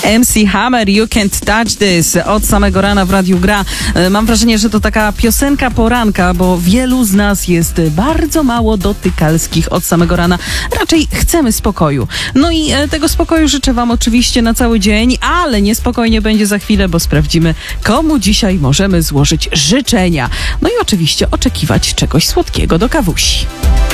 MC Hammer, You Can't Touch This. Od samego rana w Radiu Gra. Mam wrażenie, że to taka piosenka poranka, bo wielu z nas jest bardzo mało dotykalskich od samego rana. Raczej chcemy spokoju. No i tego spokoju życzę wam oczywiście na cały dzień, ale niespokojnie będzie za chwilę, bo sprawdzimy, komu dzisiaj możemy złożyć życzenia. No i oczywiście oczekiwać czegoś słodkiego do kawusi.